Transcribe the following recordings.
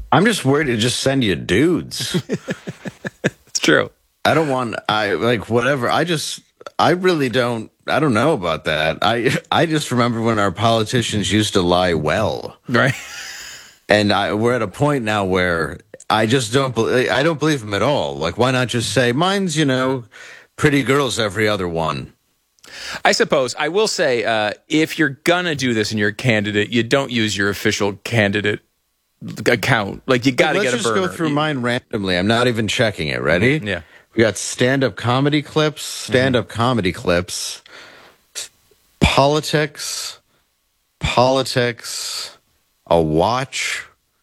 I'm just worried to just send you dudes. It's true. I don't want, whatever. I really don't, I don't know about that. I just remember when our politicians used to lie well. Right. And we're at a point now where I just I don't believe them at all. Like, why not just say, mine's, pretty girls every other one. I suppose I will say, if you're gonna do this and you're a candidate, you don't use your official candidate account. Like, you got to get a burner. Let's just go through mine randomly. I'm not even checking it. Ready? Yeah. We got stand-up comedy clips, politics, a watch,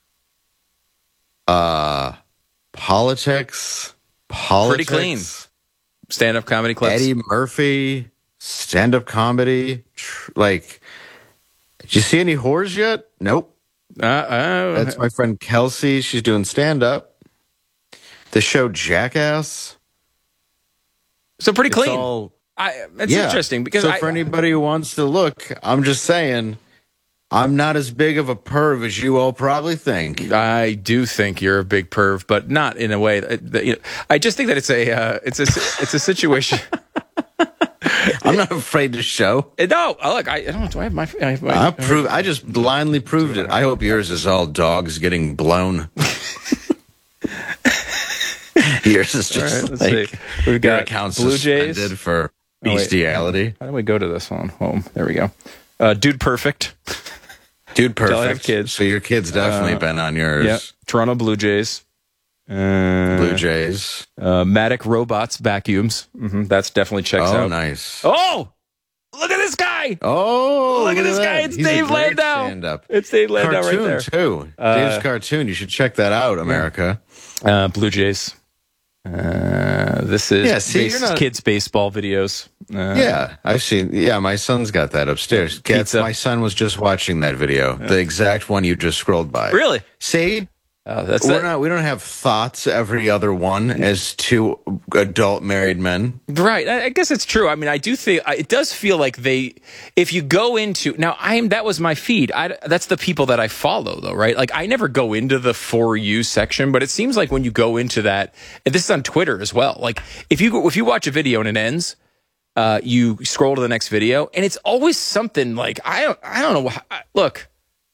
politics. Pretty clean. Stand-up comedy clips. Eddie Murphy, stand-up comedy. Did you see any whores yet? Nope. That's my friend Kelsey. She's doing stand-up. The show Jackass. So pretty clean. It's interesting because for anybody who wants to look, I'm just saying, I'm not as big of a perv as you all probably think. I do think you're a big perv, but not in a way that I just think that it's a situation. I'm not afraid to show. No, look, I don't. Do I have my? I just blindly proved it. I hope yours is all dogs getting blown. Yours is just right, let's see. We've got accounts Blue Jays suspended for bestiality. How do we go to this one? Home. There we go. Dude Perfect. Dude Perfect. I have kids. So your kid's definitely been on yours. Yeah. Toronto Blue Jays. Blue Jays. Matic Robots Vacuums. That's definitely checks out. Oh, nice. Oh! Look at this guy! Oh, look at this guy! It's Dave Landau. Stand-up. It's Dave Landau right there. Too. Dave's cartoon. You should check that out, America. Blue Jays. This is kids baseball videos. I've seen. Yeah, my son's got that upstairs. My son was just watching that video, the exact one you just scrolled by. Really? See, we don't have thoughts every other one as two adult married men. Right. I guess it's true. I mean, I do think it does feel like if you go into now, that was my feed. That's the people that I follow though, right? Like I never go into the For You section, but it seems like when you go into that, and this is on Twitter as well. Like if you watch a video and it ends, you scroll to the next video and it's always something like, I don't know. Look.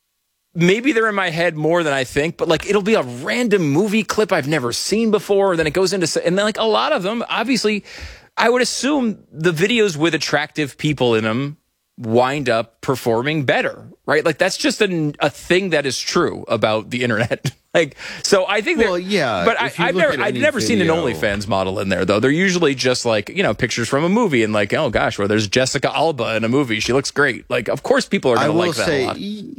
Maybe they're in my head more than I think, but like it'll be a random movie clip I've never seen before. And then it goes into, and then like a lot of them, obviously, I would assume the videos with attractive people in them wind up performing better, right? Like that's just a thing that is true about the internet. Like, so I think but I've never seen an OnlyFans model in there though. They're usually just like, pictures from a movie and like, oh gosh, well, there's Jessica Alba in a movie. She looks great. Like, of course people are going to like that a lot.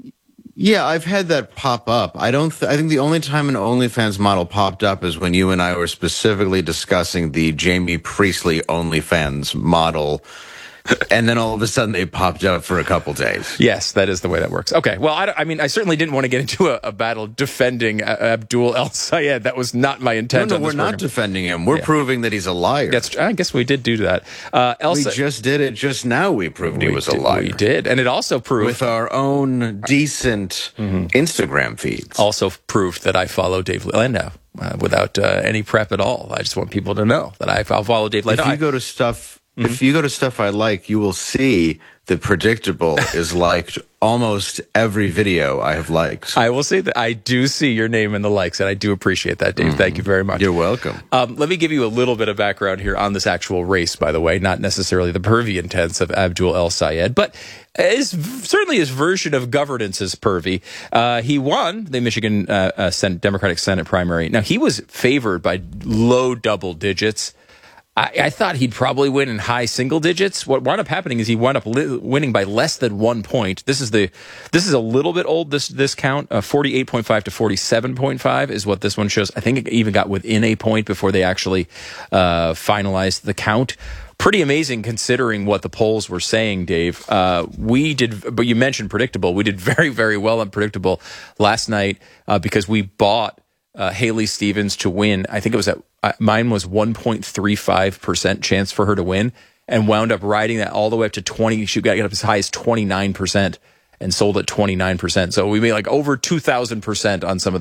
Yeah, I've had that pop up. I think the only time an OnlyFans model popped up is when you and I were specifically discussing the Jamie Priestley OnlyFans model. And then all of a sudden they popped up for a couple days. Yes, that is the way that works. Okay, well, I certainly didn't want to get into a battle defending Abdul El Sayed. That was not my intent. No, we're not defending him. We're proving that he's a liar. I guess we did do that. We just did it just now. We proved he was a liar. We did, and it also proved with our own decent Instagram feeds. Also proved that I follow Dave Landau without any prep at all. I just want people to know that I'll follow Dave Landau. If you go to stuff. If you go to stuff I like, you will see that Predictable is liked almost every video I have liked. I will say that I do see your name in the likes, and I do appreciate that, Dave. Thank you very much. You're welcome. Let me give you a little bit of background here on this actual race, by the way, not necessarily the pervy intents of Abdul El Sayed, but certainly his version of governance is pervy. He won the Michigan Democratic Senate primary. Now, he was favored by low double digits. I thought he'd probably win in high single digits. What wound up happening is he wound up winning by less than 1 point. This is a little bit old. This count 48.5 to 47.5 is what this one shows. I think it even got within a point before they actually finalized the count. Pretty amazing considering what the polls were saying, Dave. We did, but you mentioned Predictable. We did very, very well on Predictable last night because we bought Haley Stevens to win. I think it was mine was 1.35% chance for her to win, and wound up riding that all the way up to 20. She got up as high as 29% and sold at 29%. So we made like over 2,000% on some of